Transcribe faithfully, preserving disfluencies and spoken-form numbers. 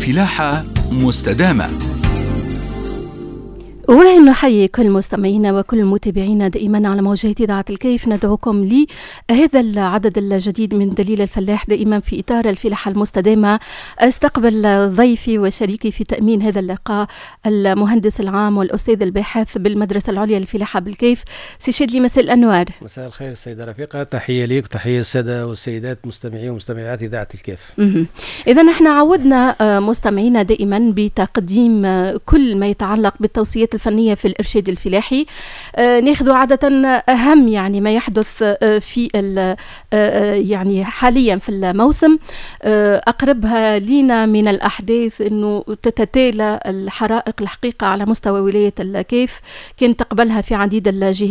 فلاحة مستدامة. ونحيي كل مستمعينا وكل متابعينا دائما على موجات إذاعة الكيف. ندعوكم لهذا العدد الجديد من دليل الفلاح، دائما في إطار الفلاحة المستدامة. استقبل ضيفي وشريكي في تأمين هذا اللقاء المهندس العام والأستاذ الباحث بالمدرسة العليا للفلاحة بالكيف، سي شادلي. مساء الأنوار. مساء الخير السيدة رفيقة، تحية ليك وتحية السادة والسيدات مستمعي ومستمعات إذاعة الكيف. إذا نحن عودنا مستمعينا دائما بتقديم كل ما يتعلق بالتوصيات الفنية في الإرشاد الفلاحي. آه ناخذ عادة أهم يعني ما يحدث آه في آه يعني حاليا في الموسم. آه أقربها لينا من الأحداث أنه تتتالى الحرائق الحقيقة على مستوى ولاية الكيف، كان تقبلها في عديد الجهات